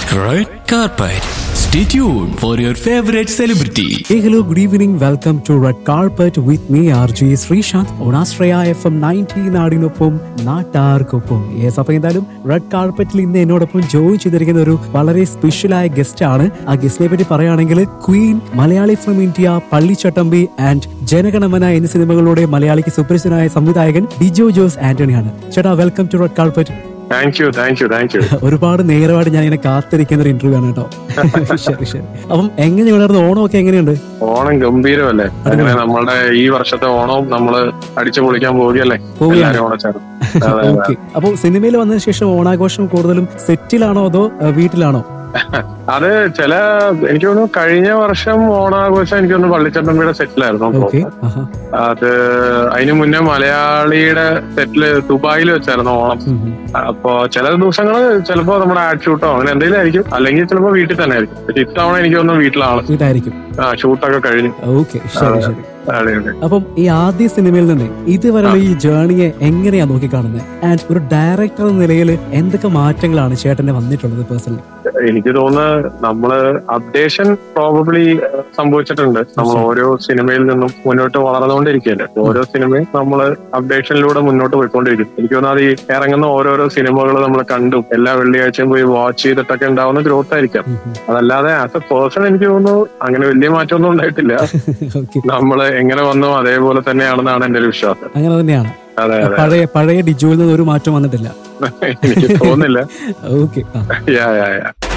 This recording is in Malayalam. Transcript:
Red Carpet. Stay tuned for your favorite celebrity. Hey, hello, good evening. Welcome to Red Carpet with me, RJ Srishant, on Astraya FM 90 നാടിനൊപ്പം നാട്ടാർക്കൊപ്പം. യെസ്, അപ്പൊ എന്തായാലും റെഡ് കാർപ്പറ്റിൽ ഇന്ന് എന്നോടൊപ്പം ജോയിൻ ചെയ്തിരിക്കുന്ന ഒരു വളരെ സ്പെഷ്യലായ ഗസ്റ്റ് ആണ്. ആ ഗസ്റ്റിനെ പറ്റി പറയുകയാണെങ്കിൽ Queen, Malayali from India, Pallichattambi and Jana Gana Mana എന്നീ സിനിമകളുടെ മലയാളിക്ക് സുപരിചിതനായ സംവിധായകൻ ഡിജോ ജോസ് ആന്റണിയാണ്. ചേട്ടാ, welcome to red carpet. Thank you. ഒരുപാട് നേരമായിട്ട് ഞാൻ ഇങ്ങനെ കാത്തിരിക്കുന്ന ഒരു ഇന്റർവ്യൂ ആണ് കേട്ടോ. ശരി. അപ്പം എങ്ങനെയുണ്ടായിരുന്നു ഓണമൊക്കെ? എങ്ങനെയുണ്ട്? ഓണം ഗംഭീരമല്ലേ? അങ്ങനെ നമ്മളുടെ ഈ വർഷത്തെ ഓണം നമ്മള് അടിച്ചു പൊളിക്കാൻ പോവുകയല്ലേ. ഓക്കെ. അപ്പൊ സിനിമയിൽ വന്നതിന് ശേഷം ഓണാഘോഷം കൂടുതലും സെറ്റിലാണോ അതോ വീട്ടിലാണോ? അത് എനിക്ക് തോന്നുന്നു കഴിഞ്ഞ വർഷം ഓണാഘോഷം എനിക്ക് തോന്നുന്നു പള്ളിച്ചട്ടമ്പിയുടെ സെറ്റിലായിരുന്നു. അത് അതിനു മുന്നേ മലയാളിയുടെ സെറ്റില് ദുബായിൽ വെച്ചായിരുന്നു ഓണം. അപ്പൊ ചില ദിവസങ്ങള് ചിലപ്പോ നമ്മുടെ ആഡ് ഷൂട്ടോ അങ്ങനെ എന്തെങ്കിലും ആയിരിക്കും, അല്ലെങ്കിൽ ചിലപ്പോ വീട്ടിൽ തന്നെ ആയിരിക്കും. പക്ഷെ ഇത്തവണ എനിക്ക് തോന്നുന്നു വീട്ടിലായിരിക്കും. ഷൂട്ടൊക്കെ കഴിഞ്ഞു. അപ്പം ഈ ആദ്യ സിനിമയിൽ നിന്ന് ഇതുവരെയുള്ള ഈ ജേർണിയെ എങ്ങനെയാ നോക്കിക്കാണുന്നത്? ആൻഡ് ഒരു ഡയറക്ടർ എന്ന നിലയിൽ എന്തൊക്കെ മാറ്റങ്ങളാണ് ചേട്ടന് വന്നിട്ടുള്ളത് പേഴ്സണലി? എനിക്ക് തോന്നുന്നത് നമ്മള് അപ്ഡേഷൻ പ്രോബബ്ലി സംഭവിച്ചിട്ടുണ്ട്. നമ്മൾ ഓരോ സിനിമയിൽ നിന്നും മുന്നോട്ട് വളർന്നുകൊണ്ടിരിക്കുകയല്ലേ. ഓരോ സിനിമയും നമ്മള് അപ്ഡേഷനിലൂടെ മുന്നോട്ട് പോയിക്കൊണ്ടിരിക്കും. എനിക്ക് തോന്നുന്നത് ഈ ഇറങ്ങുന്ന ഓരോരോ സിനിമകൾ നമ്മൾ കണ്ടും എല്ലാ വെള്ളിയാഴ്ചയും പോയി വാച്ച് ചെയ്തിട്ടൊക്കെ ഉണ്ടാവുന്ന ഗ്രോത്ത് ആയിരിക്കാം. അതല്ലാതെ ആസ് എ പേഴ്സൺ എനിക്ക് തോന്നുന്നു അങ്ങനെ വലിയ മാറ്റമൊന്നും ഉണ്ടായിട്ടില്ല. നമ്മള് എങ്ങനെ വന്നു അതേപോലെ തന്നെയാണെന്നാണ് എന്റെ ഒരു വിശ്വാസം. അങ്ങനെ തന്നെയാണ്. പഴയ ഡിജോയിൽ നിന്ന് ഒരു മാറ്റം വന്നിട്ടില്ല. എനിക്ക് തോന്നുന്നില്ല. ഓക്കെ.